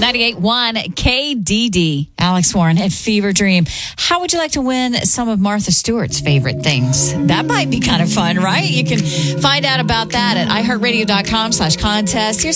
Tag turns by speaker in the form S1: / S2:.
S1: 98.1 KDD.
S2: Alex Warren at Fever Dream. How would you like to win some of Martha Stewart's favorite things? That might be kind of fun, right? You can find out about that at iHeartRadio.com/contest. Here's